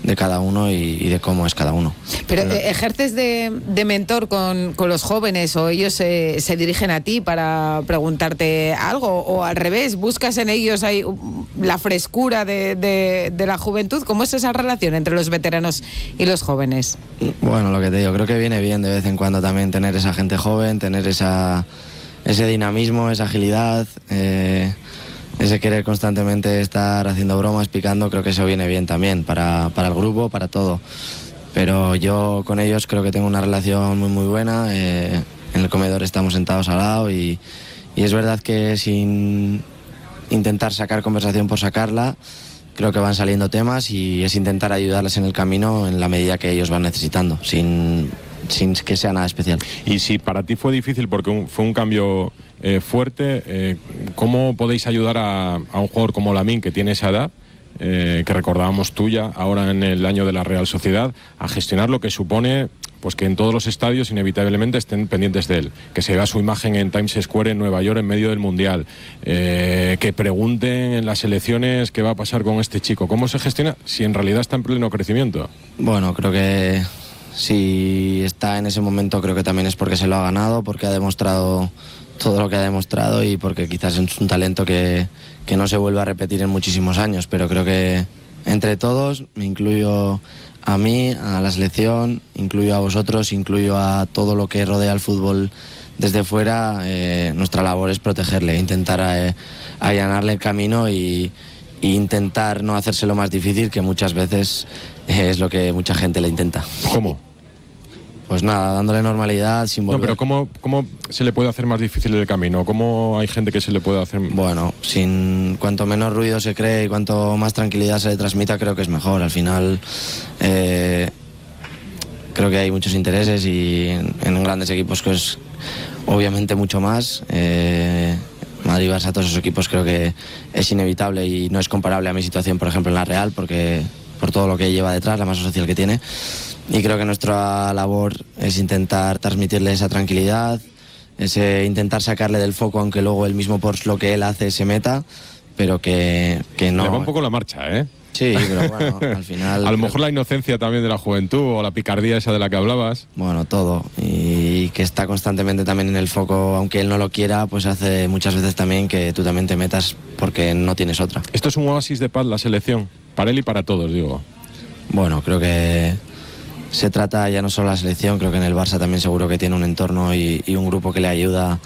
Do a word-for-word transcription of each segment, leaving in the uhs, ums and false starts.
de cada uno y, y de cómo es cada uno. Pero eh, ¿ejerces de, de mentor con, con los jóvenes o ellos eh, se dirigen a ti para preguntarte algo? O al revés, ¿buscas en ellos ahí la frescura de, de, de la juventud? ¿Cómo es esa relación entre los veteranos y los jóvenes? Bueno, lo que te digo, creo que viene bien de vez en cuando también tener esa gente joven, tener esa, ese dinamismo, esa agilidad, eh, ese querer constantemente estar haciendo bromas, picando. Creo que eso viene bien también para, para el grupo, para todo. Pero yo con ellos creo que tengo una relación muy muy buena. Eh, en el comedor estamos sentados al lado y, y es verdad que sin intentar sacar conversación por sacarla, creo que van saliendo temas y es intentar ayudarles en el camino en la medida que ellos van necesitando, sin, sin que sea nada especial. Y si para ti fue difícil porque un, fue un cambio eh, fuerte, eh, ¿cómo podéis ayudar a, a un jugador como Lamine, que tiene esa edad, eh, que recordábamos tuya, ahora en el año de la Real Sociedad, a gestionar lo que supone pues que en todos los estadios inevitablemente estén pendientes de él, que se vea su imagen en Times Square en Nueva York en medio del Mundial, eh, que pregunten en las elecciones qué va a pasar con este chico? ¿Cómo se gestiona si en realidad está en pleno crecimiento? Bueno, creo que si está en ese momento creo que también es porque se lo ha ganado, porque ha demostrado todo lo que ha demostrado y porque quizás es un talento que, que no se vuelve a repetir en muchísimos años, pero creo que entre todos, me incluyo a mí, a la selección, incluyo a vosotros, incluyo a todo lo que rodea el fútbol desde fuera, eh, nuestra labor es protegerle, intentar eh, allanarle el camino y, y intentar no hacérselo más difícil, que muchas veces eh, es lo que mucha gente le intenta. ¿Cómo? Pues nada, dándole normalidad, sin volver. No, pero ¿cómo, ¿cómo se le puede hacer más difícil el camino? ¿Cómo hay gente que se le puede hacer...? Bueno, sin cuanto menos ruido se cree y cuanto más tranquilidad se le transmita, creo que es mejor. Al final, eh, creo que hay muchos intereses y en, en grandes equipos pues obviamente mucho más. Eh, Madrid, Barça, todos esos equipos creo que es inevitable y no es comparable a mi situación, por ejemplo, en la Real, porque por todo lo que lleva detrás, la masa social que tiene. Y creo que nuestra labor es intentar transmitirle esa tranquilidad, ese intentar sacarle del foco, aunque luego él mismo por lo que él hace se meta, pero que, que no... Le va un poco la marcha, ¿eh? Sí, pero bueno, al final... A lo mejor la inocencia también de la juventud o la picardía esa de la que hablabas. Bueno, todo. Y que está constantemente también en el foco, aunque él no lo quiera, pues hace muchas veces también que tú también te metas porque no tienes otra. Esto es un oasis de paz, la selección, para él y para todos, digo. Bueno, creo que... se trata ya no solo de la selección, creo que en el Barça también seguro que tiene un entorno y, y un grupo que le ayuda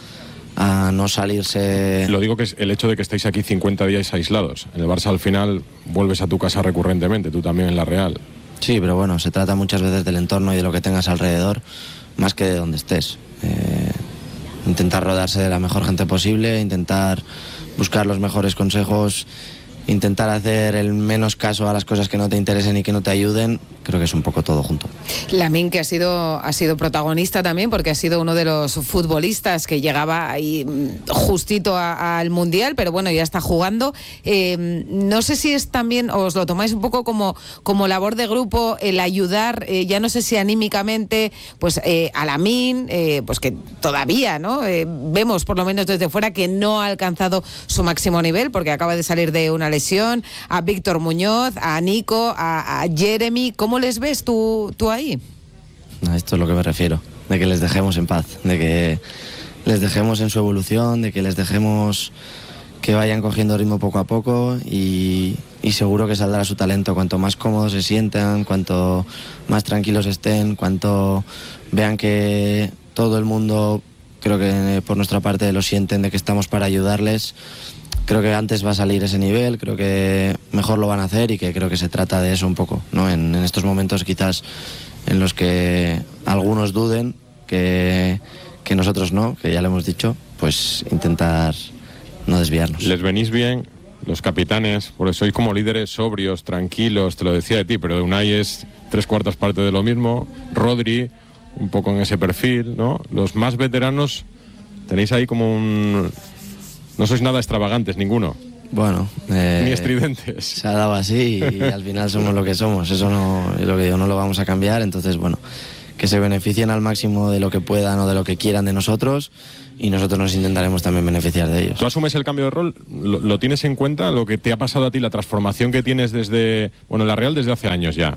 a no salirse... Lo digo que es el hecho de que estéis aquí cincuenta días aislados. En el Barça al final vuelves a tu casa recurrentemente, tú también en la Real. Sí, pero bueno, se trata muchas veces del entorno y de lo que tengas alrededor, más que de donde estés. Eh, intentar rodearse de la mejor gente posible, intentar buscar los mejores consejos, intentar hacer el menos caso a las cosas que no te interesen y que no te ayuden, creo que es un poco todo junto. Lamine, que ha sido, ha sido protagonista también, porque ha sido uno de los futbolistas que llegaba ahí justito al Mundial, pero bueno, ya está jugando. Eh, no sé si es también, os lo tomáis un poco como, como labor de grupo, el ayudar, eh, ya no sé si anímicamente, pues eh, a Lamine, eh, pues que todavía, ¿no? Eh, vemos, por lo menos desde fuera, que no ha alcanzado su máximo nivel, porque acaba de salir de una lesión, a Víctor Muñoz, a Nico, a, a Jeremy. ¿Cómo les ves tú, tú ahí? A esto es lo que me refiero, de que les dejemos en paz, de que les dejemos en su evolución, de que les dejemos que vayan cogiendo ritmo poco a poco y, y seguro que saldrá su talento. Cuanto más cómodos se sientan, cuanto más tranquilos estén, cuanto vean que todo el mundo, creo que por nuestra parte lo sienten, de que estamos para ayudarles, creo que antes va a salir ese nivel, creo que mejor lo van a hacer y que creo que se trata de eso un poco, ¿no? En, en estos momentos quizás en los que algunos duden, que, que nosotros no, que ya lo hemos dicho, pues intentar no desviarnos. Les venís bien los capitanes, porque sois como líderes sobrios, tranquilos, te lo decía de ti, pero de Unai es tres cuartas partes de lo mismo, Rodri un poco en ese perfil, ¿no? Los más veteranos tenéis ahí como un... No sois nada extravagantes, ninguno. Bueno, eh, ni estridentes. Se ha dado así y al final somos lo que somos. Eso no es lo que digo, no lo vamos a cambiar. Entonces, bueno, que se beneficien al máximo de lo que puedan o de lo que quieran de nosotros y nosotros nos intentaremos también beneficiar de ellos. ¿Tú asumes el cambio de rol? ¿Lo, lo tienes en cuenta? ¿Lo que te ha pasado a ti, la transformación que tienes desde, bueno, en la Real desde hace años ya?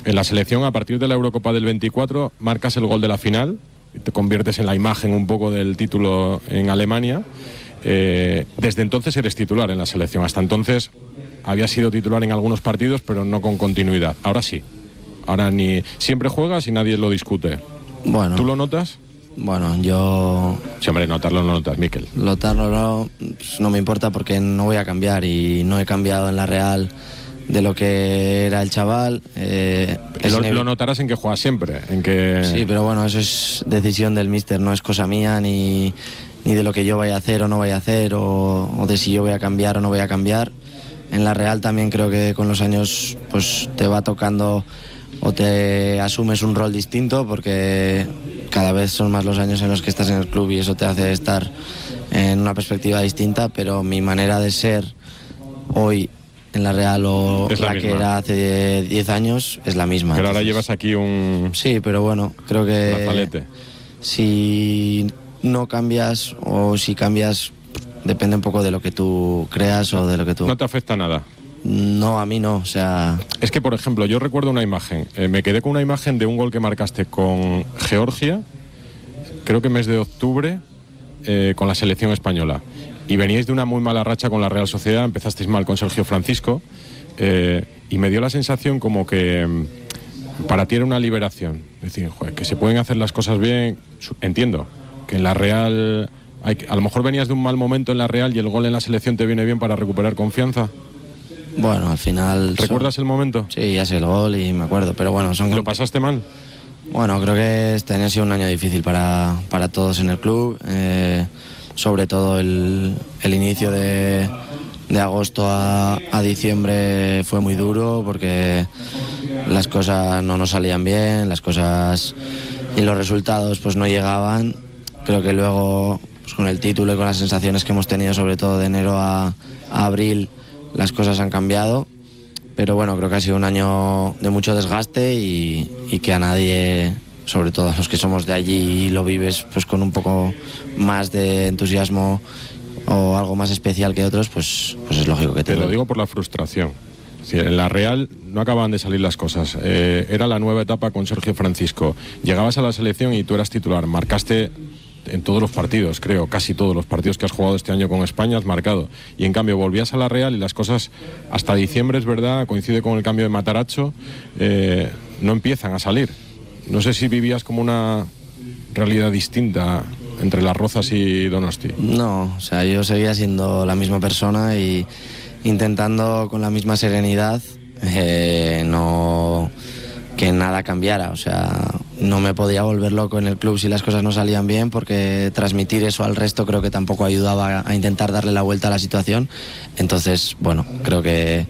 en la selección, a partir de la Eurocopa del veinticuatro, marcas el gol de la final, te conviertes en la imagen un poco del título en Alemania. Eh, desde entonces eres titular en la selección. Hasta entonces habías sido titular en algunos partidos, pero no con continuidad. Ahora sí. Ahora ni siempre juegas y nadie lo discute. Bueno. ¿Tú lo notas? Bueno, yo... Sí, hombre, notarlo no notas, Mikel. Notarlo no, pues no me importa porque no voy a cambiar y no he cambiado en la Real de lo que era el chaval. Eh, lo, lo notarás en que juegas siempre, en que... Sí, pero bueno, eso es decisión del míster, no es cosa mía ni, ni de lo que yo vaya a hacer o no vaya a hacer o, o de si yo voy a cambiar o no voy a cambiar. En la Real también creo que con los años pues te va tocando o te asumes un rol distinto porque cada vez son más los años en los que estás en el club y eso te hace estar en una perspectiva distinta, pero mi manera de ser hoy en la Real o es la, la que era hace diez años es la misma. Pero ahora llevas aquí un... Sí, pero bueno, creo que si no cambias o si cambias depende un poco de lo que tú creas o de lo que tú... ¿No te afecta nada? No, a mí no, o sea... Es que, por ejemplo, yo recuerdo una imagen, eh, me quedé con una imagen de un gol que marcaste con Georgia, creo que mes de octubre, eh, con la selección española. Y veníais de una muy mala racha con la Real Sociedad, empezasteis mal con Sergio Francisco, eh, y me dio la sensación como que mm, para ti era una liberación. Es decir, joder, que se pueden hacer las cosas bien, entiendo, que en la Real... Hay, a lo mejor venías de un mal momento en la Real y el gol en la selección te viene bien para recuperar confianza. Bueno, al final... ¿Recuerdas son... el momento? Sí, ya sé el gol y me acuerdo, pero bueno... son ¿Lo pasaste mal? Bueno, creo que este año ha sido un año difícil para, para todos en el club, eh, sobre todo el, el inicio de, de agosto a, a diciembre fue muy duro porque las cosas no nos salían bien, las cosas y los resultados pues no llegaban. Creo que luego pues, con el título y con las sensaciones que hemos tenido sobre todo de enero a, a abril las cosas han cambiado. Pero bueno, creo que ha sido un año de mucho desgaste y, y que a nadie, sobre todo a los que somos de allí y lo vives pues con un poco más de entusiasmo o algo más especial que otros, pues, pues es lógico que te... Te lo digo por la frustración. Es decir, en la Real no acababan de salir las cosas. Eh, era la nueva etapa con Sergio Francisco. Llegabas a la selección y tú eras titular. Marcaste en todos los partidos, creo, casi todos los partidos que has jugado este año con España has marcado. Y en cambio volvías a la Real y las cosas hasta diciembre, es verdad, coincide con el cambio de Matarazzo, eh, no empiezan a salir. No sé si vivías como una realidad distinta entre Las Rozas y Donosti. No, o sea, yo seguía siendo la misma persona y intentando con la misma serenidad eh, no que nada cambiara, o sea, no me podía volver loco en el club si las cosas no salían bien porque transmitir eso al resto creo que tampoco ayudaba a intentar darle la vuelta a la situación. Entonces, bueno, creo que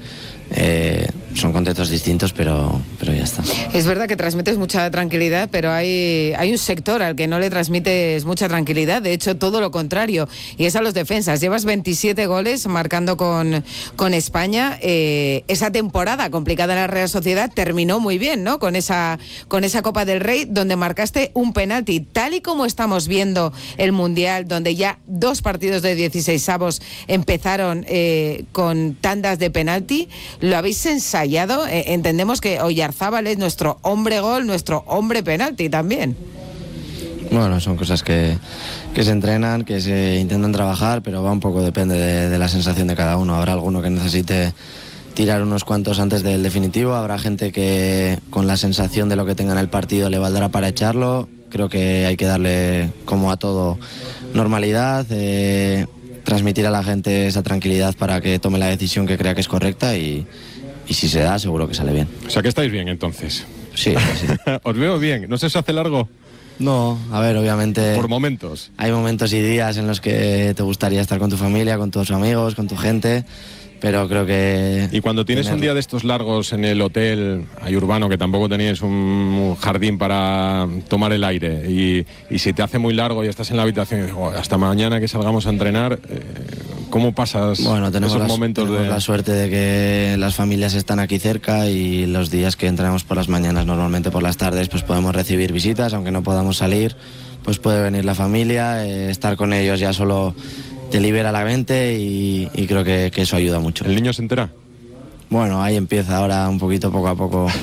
eh, son contextos distintos, pero, pero ya está. Es verdad que transmites mucha tranquilidad, pero hay, hay un sector al que no le transmites mucha tranquilidad, de hecho todo lo contrario, y es a los defensas. Llevas veintisiete goles marcando con, con España. Eh, esa temporada complicada en la Real Sociedad terminó muy bien, ¿no? Con esa, con esa Copa del Rey donde marcaste un penalti, tal y como estamos viendo el Mundial, donde ya dos partidos de dieciseisavos empezaron eh, con tandas de penalti. ¿Lo habéis ensayado? Eh, entendemos que Oyarzábal es nuestro hombre gol, nuestro hombre penalti también. Bueno, son cosas que, que se entrenan, que se intentan trabajar, pero va un poco, depende de, de la sensación de cada uno. Habrá alguno que necesite tirar unos cuantos antes del definitivo, habrá gente que con la sensación de lo que tenga en el partido le valdrá para echarlo. Creo que hay que darle, como a todo, normalidad, eh, transmitir a la gente esa tranquilidad para que tome la decisión que crea que es correcta y, y si se da, seguro que sale bien. O sea, que estáis bien, entonces. Sí, sí. Os veo bien. ¿No se os hace largo? No, a ver, obviamente... Por momentos. Hay momentos y días en los que te gustaría estar con tu familia, con tus amigos, con tu gente, pero creo que... Y cuando tienes tener... un día de estos largos en el hotel, hay urbano, que tampoco teníais un jardín para tomar el aire, y, y si te hace muy largo y estás en la habitación y dices, oh, hasta mañana que salgamos a entrenar, eh, ¿cómo pasas bueno, tenemos esos la, momentos tenemos de...? la suerte de que las familias están aquí cerca y los días que entrenamos por las mañanas, normalmente por las tardes, pues podemos recibir visitas, aunque no podamos salir, pues puede venir la familia, eh, estar con ellos ya solo te libera la mente y, y creo que, que eso ayuda mucho. ¿El niño se entera? Bueno, ahí empieza ahora un poquito poco a poco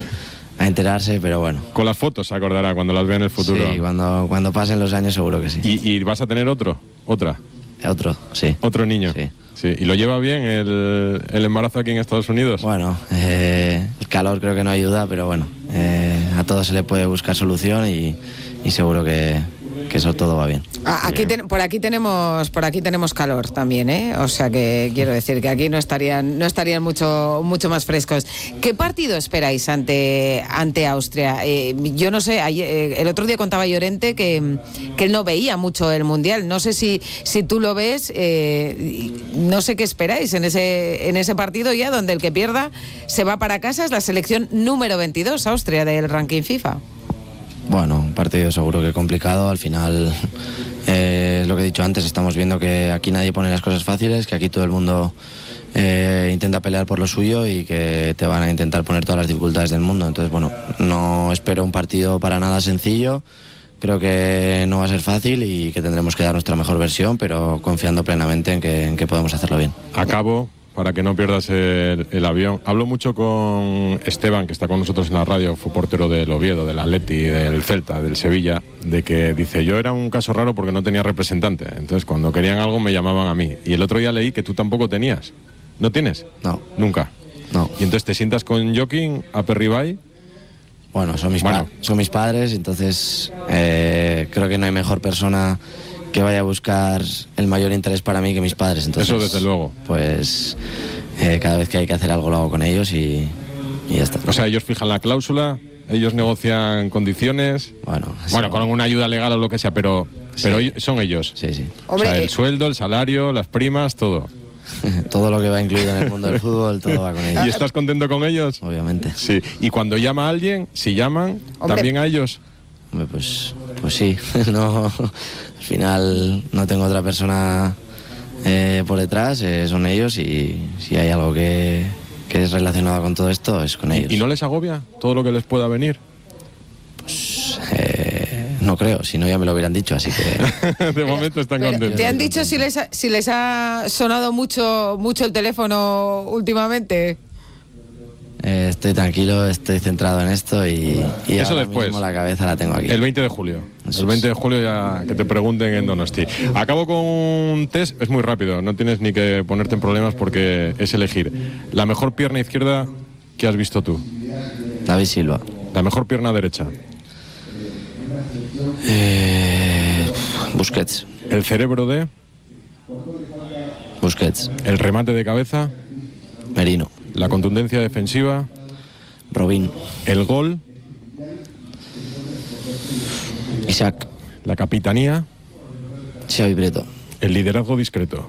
a enterarse, pero bueno. Con las fotos se acordará cuando las vea en el futuro. Sí, cuando, cuando pasen los años seguro que sí. ¿Y, y vas a tener otro? ¿Otra? Otro, sí. ¿Otro niño? Sí. Sí. ¿Y lo lleva bien el, el embarazo aquí en Estados Unidos? Bueno, eh, el calor creo que no ayuda, pero bueno, eh, a todo se le puede buscar solución y, y seguro que, que eso todo va bien. Ah, aquí ten, por aquí tenemos por aquí tenemos calor también, ¿eh? O sea que quiero decir que aquí no estarían no estarían mucho mucho más frescos. ¿Qué partido esperáis ante ante Austria? Eh, yo no sé, ayer, eh, el otro día contaba Llorente que, que él no veía mucho el mundial. No sé si si tú lo ves. Eh, no sé qué esperáis en ese en ese partido ya donde el que pierda se va para casa. Es la selección número veintidós, Austria, del ranking FIFA. Bueno, un partido seguro que complicado. Al final, eh, es lo que he dicho antes, estamos viendo que aquí nadie pone las cosas fáciles, que aquí todo el mundo eh, intenta pelear por lo suyo y que te van a intentar poner todas las dificultades del mundo. Entonces, bueno, no espero un partido para nada sencillo. Creo que no va a ser fácil y que tendremos que dar nuestra mejor versión, pero confiando plenamente en que, en que podemos hacerlo bien. Acabo, para que no pierdas el, el avión. Hablo mucho con Esteban, que está con nosotros en la radio, fue portero del Oviedo, del Atleti, del Celta, del Sevilla, de que dice, yo era un caso raro porque no tenía representante. Entonces, cuando querían algo me llamaban a mí. Y el otro día leí que tú tampoco tenías. ¿No tienes? No. Nunca. No. Y entonces te sientas con Joaquín a Perribay. Bueno, son mis, Bueno. pa- son mis padres, entonces eh, creo que no hay mejor persona que vaya a buscar el mayor interés para mí que mis padres. Entonces, Eso desde luego. Pues eh, cada vez que hay que hacer algo lo hago con ellos y, y ya está. O sea, ellos fijan la cláusula, ellos negocian condiciones. Bueno, eso- Bueno, con una ayuda legal o lo que sea, pero, Sí. pero ellos- son ellos. Sí, sí. Hombre, o sea, el eh, sueldo, el salario, las primas, todo. Todo lo que va incluido en el mundo del fútbol, todo va con ellos. ¿Y estás contento con ellos? Obviamente. Sí. Y cuando llama a alguien, si llaman, Hombre. también a ellos. Hombre, pues, pues sí. No, al final no tengo otra persona eh, por detrás, eh, son ellos y si hay algo que, que es relacionado con todo esto es con ellos. ¿Y no les agobia todo lo que les pueda venir? Eh, no creo, si no ya me lo hubieran dicho, así que... De momento están pero, contentos. ¿te han dicho si les ha, si les ha sonado mucho mucho el teléfono últimamente? Eh, estoy tranquilo, estoy centrado en esto y, y Eso ahora después. mismo la cabeza la tengo aquí. El veinte de julio. Eso El veinte de es. julio ya que te pregunten en Donosti. Acabo con un test, es muy rápido, no tienes ni que ponerte en problemas porque es elegir. La mejor pierna izquierda que has visto tú. David Silva. La mejor pierna derecha. Eh, Busquets. El cerebro de. Busquets. El remate de cabeza. Merino. La contundencia defensiva. Robin. El gol. Isaac. La capitanía. Xavi Prieto. El liderazgo discreto.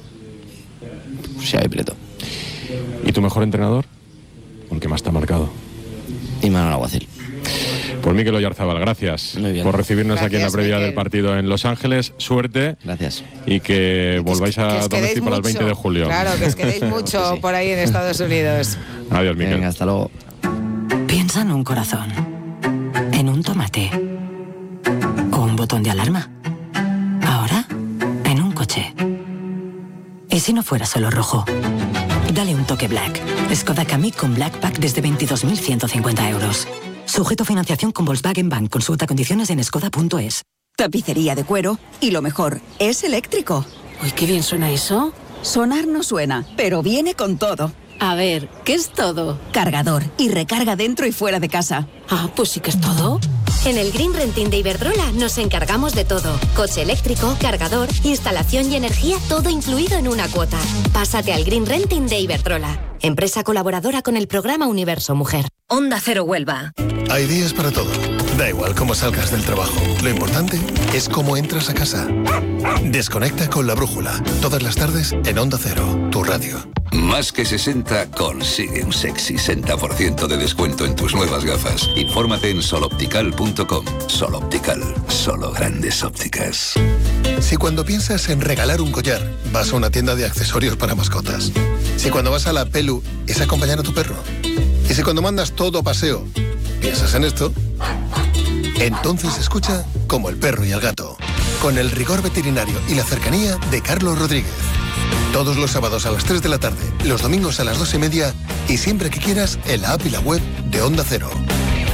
Xavi Prieto. ¿Y tu mejor entrenador? El que más te ha marcado. Y Manuel Alguacil. Pues Mikel Oyarzabal, gracias Muy bien. por recibirnos aquí en la Gracias, previa Mikel. del partido en Los Ángeles. Suerte Gracias. y que volváis Que a os Donosti quedéis para el mucho. veinte de julio. Claro, que os quedéis mucho Sí. por ahí en Estados Unidos. Adiós, Mikel. Venga, hasta luego. Piensa en un corazón, en un tomate o un botón de alarma. Ahora, en un coche. ¿Y si no fuera solo rojo? Dale un toque Black. Skoda Kamiq con Black Pack desde veintidós mil ciento cincuenta euros. Sujeto a financiación con Volkswagen Bank. Consulta condiciones en skoda punto es. Tapicería de cuero y lo mejor, es eléctrico. Uy, qué bien suena eso. Sonar no suena, pero viene con todo. A ver, ¿qué es todo? Cargador y recarga dentro y fuera de casa. Ah, pues sí que es todo. En el Green Renting de Iberdrola nos encargamos de todo. Coche eléctrico, cargador, instalación y energía, todo incluido en una cuota. Pásate al Green Renting de Iberdrola, empresa colaboradora con el programa Universo Mujer. Onda Cero Huelva. Hay días para todo. Da igual cómo salgas del trabajo. Lo importante es cómo entras a casa. Desconecta con La Brújula. Todas las tardes en Onda Cero, tu radio. Más que sesenta consigue un sexy sesenta por ciento de descuento en tus nuevas gafas. Infórmate en soloptical punto com. Soloptical, solo grandes ópticas. Si cuando piensas en regalar un collar, vas a una tienda de accesorios para mascotas. Si cuando vas a la Pelu es acompañar a tu perro. Y si cuando mandas todo a paseo, piensas en esto, entonces escucha Como el perro y el gato, con el rigor veterinario y la cercanía de Carlos Rodríguez. Todos los sábados a las tres de la tarde, los domingos a las dos y media y siempre que quieras en la app y la web de Onda Cero.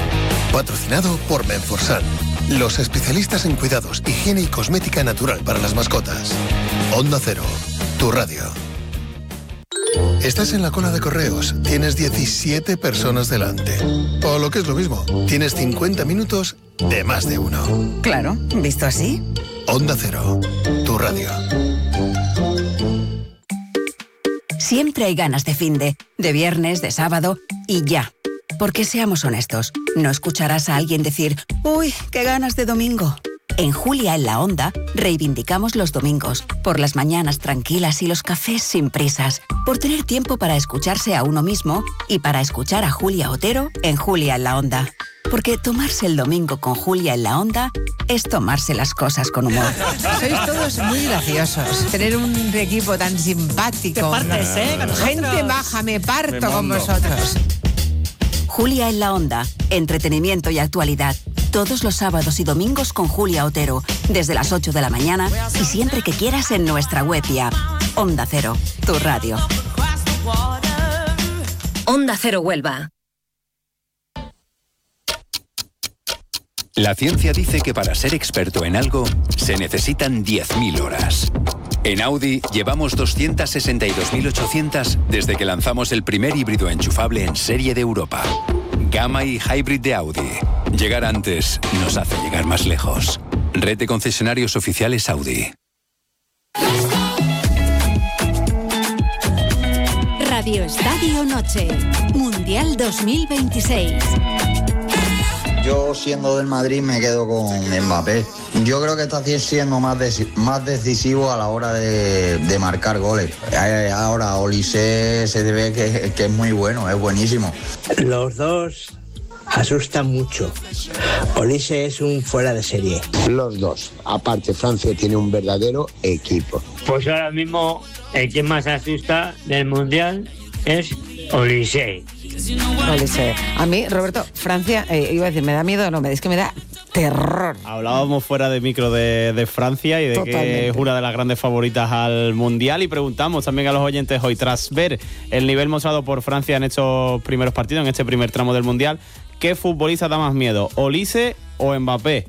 Patrocinado por Menforsan, los especialistas en cuidados, higiene y cosmética natural para las mascotas. Onda Cero, tu radio. Estás en la cola de correos, tienes diecisiete personas delante. O lo que es lo mismo, tienes cincuenta minutos de más de uno. Claro, visto así. Onda Cero, tu radio. Siempre hay ganas de finde, de viernes, de sábado y ya. Porque seamos honestos, no escucharás a alguien decir, uy, qué ganas de domingo. En Julia en la Onda reivindicamos los domingos, por las mañanas tranquilas y los cafés sin prisas, por tener tiempo para escucharse a uno mismo y para escuchar a Julia Otero en Julia en la Onda. Porque tomarse el domingo con Julia en la Onda es tomarse las cosas con humor. Sois todos muy graciosos. Tener un equipo tan simpático. Te partes, ¿eh? Con nosotros. Gente baja, me parto Me con mando. vosotros. Julia en la Onda, entretenimiento y actualidad. Todos los sábados y domingos con Julia Otero, desde las ocho de la mañana y siempre que quieras en nuestra web y app. Onda Cero, tu radio. Onda Cero Huelva. La ciencia dice que para ser experto en algo se necesitan diez mil horas. En Audi llevamos doscientas sesenta y dos mil ochocientas desde que lanzamos el primer híbrido enchufable en serie de Europa. Gamma y Hybrid de Audi. Llegar antes nos hace llegar más lejos. Red de concesionarios oficiales Audi. Radio Estadio Noche. Mundial dos mil veintiséis. Yo, siendo del Madrid, me quedo con Mbappé. Yo creo que está siendo más, deci- más decisivo a la hora de, de marcar goles. Eh, Ahora, Olise se ve que, que es muy bueno, es buenísimo. Los dos asustan mucho. Olise es un fuera de serie. Los dos. Aparte, Francia tiene un verdadero equipo. Pues ahora mismo el que más asusta del Mundial es Olise. Olise. A mí, Roberto, Francia, eh, iba a decir, me da miedo, no, me es que me da terror. Hablábamos fuera de micro de, de Francia y de Totalmente. que es una de las grandes favoritas al Mundial, y preguntamos también a los oyentes hoy, tras ver el nivel mostrado por Francia en estos primeros partidos, en este primer tramo del Mundial, ¿qué futbolista da más miedo, Olise o Mbappé?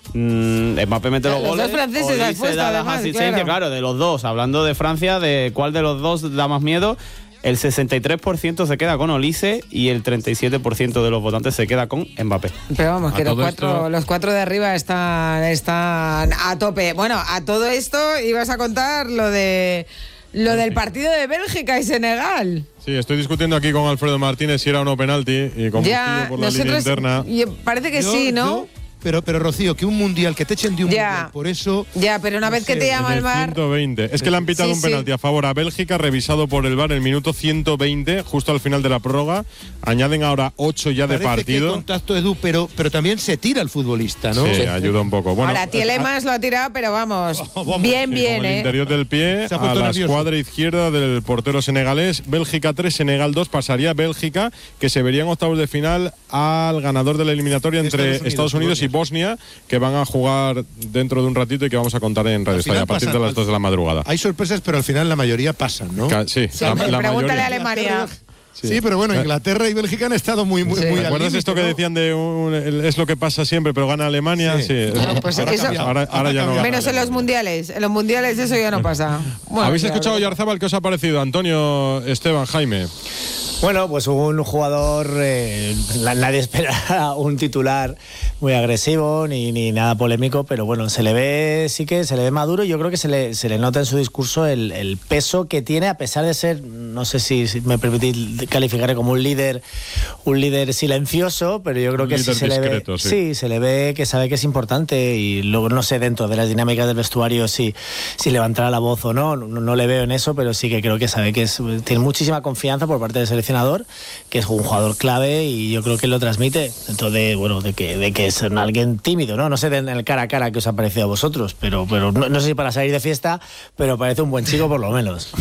Mm, Mbappé mete los, Los goles, dos franceses Olise has puesto, da las además, asistencias, claro. claro, de los dos. Hablando de Francia, de cuál de los dos da más miedo, el sesenta y tres por ciento se queda con Olise y el treinta y siete por ciento de los votantes se queda con Mbappé. Pero vamos, A que los todo cuatro, esto- los cuatro de arriba están, están a tope. Bueno, a todo esto ibas a contar lo de lo del partido de Bélgica y Senegal. Sí, estoy discutiendo aquí con Alfredo Martínez si era o no penalti y con Ya, por la línea nosotros interna. y parece que Yo- sí, ¿no? yo- pero, pero Rocío, que un mundial, que te echen de un Ya. mundial, por eso. Ya, pero una vez que te llama En el el bar. ciento veinte. Es que le han pitado Sí, un sí. penalti a favor a Bélgica, revisado por el V A R en el minuto ciento veinte, justo al final de la prórroga. Añaden ahora ocho ya de Parece que partido. contacto, Edu, pero, pero también se tira el futbolista, ¿no? Sí, ayuda un poco. Bueno, Ahora, Tielemans lo ha tirado, pero vamos, bien, sí, bien, con el ¿eh? interior del pie Se ha a puesto la nervioso. escuadra izquierda del portero senegalés. Bélgica tres, Senegal dos. Pasaría Bélgica, que se vería en octavos de final al ganador de la eliminatoria entre Estados Unidos, Estados Unidos y Bosnia, que van a jugar dentro de un ratito y que vamos a contar en Radio Al Estadio final a partir pasan- de las dos de la madrugada. Hay sorpresas, pero al final la mayoría pasan, ¿no? Ca- sí, Sí, la, pero la pregúntale mayoría. a Alemania. Sí, pero bueno, Inglaterra y Bélgica han estado muy, muy, Sí. muy ¿Te al acuerdas límite, esto que ¿no? decían de un- el- es lo que pasa siempre, pero gana Alemania? Sí. Sí. Bueno, pues ahora, eso- ahora- ahora ya no gana. Menos en los mundiales. En los mundiales eso ya no pasa. Bueno, ¿Habéis ya, escuchado, ¿no? Yarzábal, qué os ha parecido? Antonio, Esteban, Jaime. Bueno, pues un jugador, eh, la- nadie espera un titular muy agresivo ni, ni nada polémico, pero bueno, se le ve, sí que se le ve maduro y yo creo que se le, se le nota en su discurso el, el peso que tiene, a pesar de ser, no sé si, si me permitís calificar como un líder, un líder silencioso, pero yo creo Un que sí líder se le ve, discreto, sí. sí, se le ve que sabe que es importante y luego no sé dentro de las dinámicas del vestuario si, si levantará la voz o no, no, no le veo en eso, pero sí que creo que sabe que es, tiene muchísima confianza por parte del seleccionador, que es un jugador clave y yo creo que lo transmite dentro de, bueno, de que, de que es un alguien tímido, ¿no? No sé en el cara a cara que os ha parecido a vosotros, pero, pero no, no sé si para salir de fiesta, pero parece un buen chico por lo menos.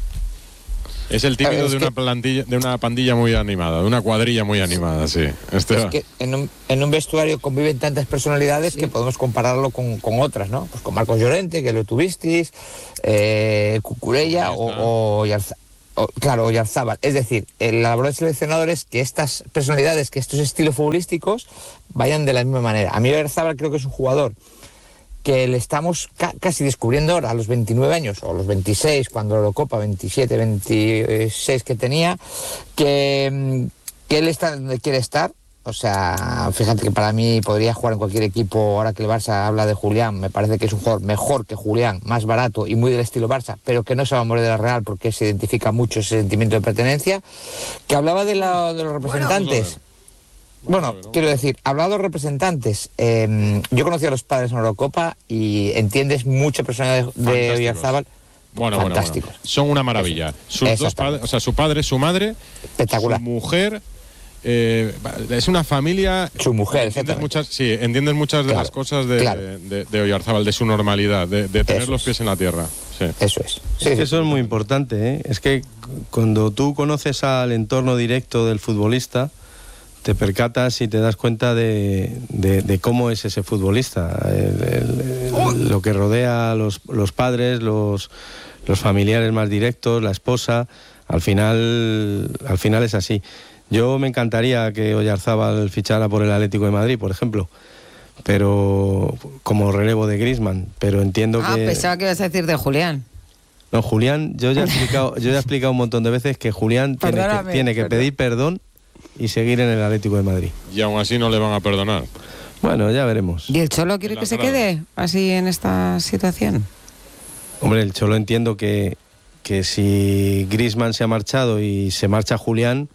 Es el tímido Es de que- una plantilla, de una pandilla muy animada, de una cuadrilla muy animada, sí. Esteban. Es que en un, en un vestuario conviven tantas personalidades que podemos compararlo con, con otras, ¿no? Pues con Marcos Llorente, que lo tuvisteis, eh, Cucurella o, o Yarza- o, claro, Oyarzábal. Es decir, la labor del seleccionador es que estas personalidades, que estos estilos futbolísticos vayan de la misma manera. A mí Oyarzábal creo que es un jugador que le estamos ca casi descubriendo ahora a los veintinueve años, o a los veintiséis, cuando la Eurocopa, veintisiete, veintiséis que tenía, que, que él está donde quiere estar. O sea, fíjate que para mí podría jugar en cualquier equipo. Ahora que el Barça habla de Julián, me parece que es un jugador mejor que Julián, más barato y muy del estilo Barça, pero que no se va a morir de la Real porque se identifica mucho ese sentimiento de pertenencia. Que hablaba de, la, de los representantes. Bueno, quiero decir, hablaba de los representantes. Eh, yo conocí a los padres en Eurocopa y entiendes mucha personalidad de, de Oyarzábal. Bueno, Fantásticos. Bueno, bueno. Son una maravilla. Sus dos padres, o sea, su padre, su madre, espectacular. Su mujer. Eh, es una familia. Su mujer, entiendes muchas, sí, entiendes muchas de claro, las cosas de, claro. de, de, de Oyarzábal, de su normalidad, de, de tener eso los pies es. en la tierra. Sí. Eso es. Sí, es que sí. eso es muy importante, ¿eh? Es que cuando tú conoces al entorno directo del futbolista, te percatas y te das cuenta de, de, de cómo es ese futbolista, el, el, el, lo que rodea a los, los padres, los, los familiares más directos, la esposa. Al final, al final es así. Yo me encantaría que Oyarzábal fichara por el Atlético de Madrid, por ejemplo, pero como relevo de Griezmann, pero entiendo ah, que... Ah, pensaba que ibas a decir de Julián. No, Julián, yo ya he explicado, yo ya he explicado un montón de veces que Julián tiene que, tiene que pedir perdón y seguir en el Atlético de Madrid. Y aún así no le van a perdonar. Bueno, ya veremos. ¿Y el Cholo quiere que se quede así en esta situación? Hombre, el Cholo entiendo que, que si Griezmann se ha marchado y se marcha Julián,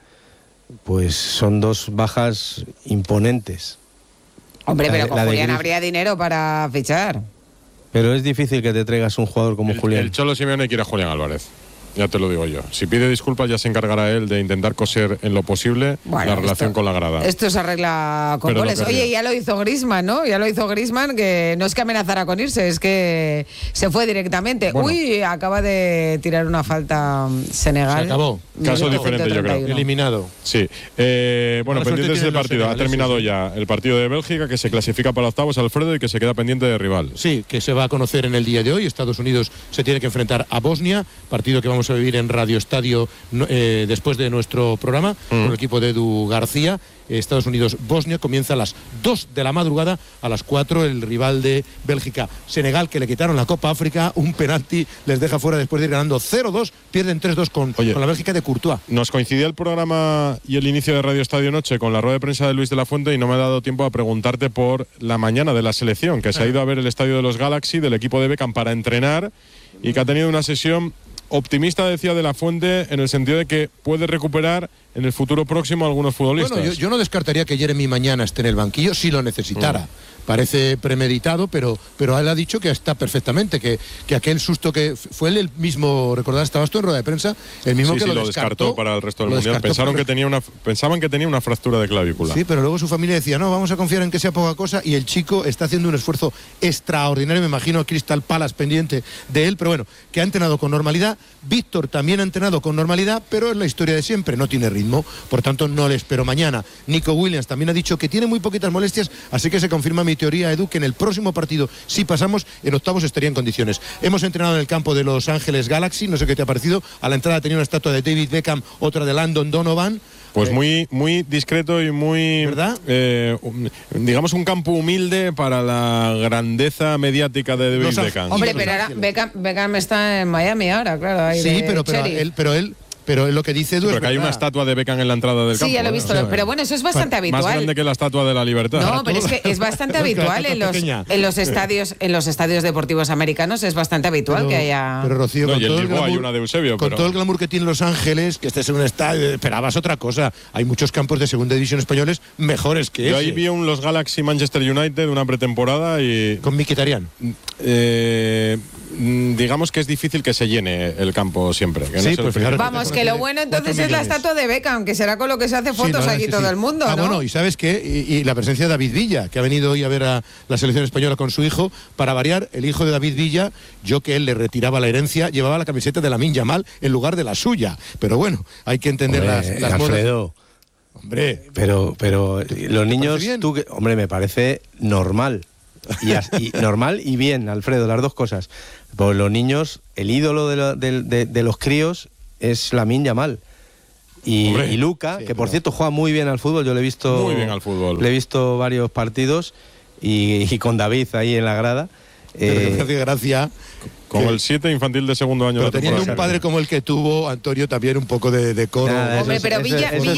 pues son dos bajas imponentes. Hombre, La pero de- con la de Julián Griez- habría dinero para fichar. Pero es difícil que te traigas un jugador como El, Julián. el Cholo Simeone quiere a Julián Álvarez. Ya te lo digo yo. Si pide disculpas, ya se encargará él de intentar coser en lo posible Bueno, la relación esto- con la grada. Esto se arregla con Pero no goles. querría. Oye, ya lo hizo Griezmann, ¿no? Ya lo hizo Griezmann, que no es que amenazara con irse, es que se fue directamente. Bueno. Uy, acaba de tirar una falta mm, Senegal. Se acabó. Caso Minuto diferente, yo creo. ciento treinta y uno. Eliminado. Sí. Eh, bueno, Buena suerte pendientes del tienen los partido. Ha senegaleses, terminado sí. ya el partido de Bélgica, que se clasifica para octavos, Alfredo, y que se queda pendiente de rival. Sí, que se va a conocer en el día de hoy. Estados Unidos se tiene que enfrentar a Bosnia, partido que vamos a vivir en Radio Estadio no- eh, después de nuestro programa, con el equipo de Edu García. Eh, Estados Unidos-Bosnia comienza a las dos de la madrugada, a las cuatro el rival de Bélgica. Senegal, que le quitaron la Copa África, un penalti les deja fuera después de ir ganando cero dos, pierden tres dos con, con la Bélgica de Courtois. Nos coincidía el programa y el inicio de Radio Estadio Noche con la rueda de prensa de Luis de la Fuente y no me ha dado tiempo a preguntarte por la mañana de la selección, que se ha ido a ver el estadio de los Galaxy del equipo de Beckham para entrenar y que ha tenido una sesión optimista, decía de la Fuente, en el sentido de que puede recuperar en el futuro próximo a algunos futbolistas. Bueno, yo, yo no descartaría que Jeremy mañana esté en el banquillo si lo necesitara. Mm. Parece premeditado, pero, pero él ha dicho que está perfectamente, que, que aquel susto que fue él el mismo, recordad, estabas tú en rueda de prensa, el mismo sí, que sí, lo, lo descartó, descartó para el resto del lo mundial. descartó Pensaron para- que tenía una, pensaban que tenía una fractura de clavícula. Sí, pero luego su familia decía, no, vamos a confiar en que sea poca cosa, y el chico está haciendo un esfuerzo extraordinario. Me imagino a Crystal Palace pendiente de él, pero bueno, que ha entrenado con normalidad. Víctor también ha entrenado con normalidad, pero es la historia de siempre, no tiene ritmo, por tanto no le espero mañana. Nico Williams también ha dicho que tiene muy poquitas molestias, así que se confirma mi teoría, Edu, que en el próximo partido, si pasamos, en octavos estaría en condiciones. Hemos entrenado en el campo de Los Ángeles Galaxy, no sé qué te ha parecido. A la entrada tenía una estatua de David Beckham, otra de Landon Donovan. Pues Eh, muy, muy discreto y muy, ¿verdad? eh, um, digamos un campo humilde para la grandeza mediática de David Los Ángeles. Beckham. Hombre, Los pero ahora Ángeles. Beckham, Beckham está en Miami ahora, claro. Ahí Sí, de pero, pero sheriff. él, pero él, pero él lo que dice Edu Sí, es pero que hay una verdad. estatua de Beckham en la entrada del campo. Sí, ya lo he ¿eh? visto, O sea, pero bueno, eso es bastante más habitual. grande que la estatua de la libertad. No, pero es que es bastante habitual en los, pequeña. en los estadios en los estadios deportivos americanos, es bastante habitual Pero- que haya. Pero Rocío, No, con y en todo el Lisboa hay glamour- una de Eusebio, con pero- todo el glamour que tiene Los Ángeles, que estés en un estadio, esperabas otra cosa. Hay muchos campos de segunda división españoles mejores que Yo ese. ahí vi un los Galaxy Manchester United, una pretemporada y Con Mkhitaryan. eh, mm, digamos que es difícil que se llene el campo siempre. Que no Sí, se pues lo- fijaros. Vamos, que lo bueno entonces cuatro es la millones. estatua de Beckham, que será con lo que se hace fotos Sí, no, aquí sí, todo sí. el mundo, Ah, ¿no? bueno, y ¿sabes qué? Y, y la presencia de David Villa, que ha venido hoy a ver a la selección española con su hijo. Para variar, el hijo de David Villa, yo que él le retiraba la herencia, llevaba la camiseta de Lamine Yamal en lugar de la suya. Pero bueno, hay que entender Hombre, las, las modas. Alfredo, Hombre, pero, pero los niños, bien? tú, que- hombre, me parece normal. Y, as- y normal y bien, Alfredo, las dos cosas. Pues los niños, el ídolo de, lo- de- de- de los críos es Lamine Yamal. Y, y Luka, sí, que por claro. cierto juega muy bien al fútbol, yo le he visto muy bien al fútbol. Le he visto varios partidos y, y con David ahí en la grada. Eh, me hace gracia. Con que, el siete infantil de segundo año. Pero de teniendo un padre como el que tuvo Antonio, también un poco de, de coro. Nada, Hombre, es, pero Villa, Villa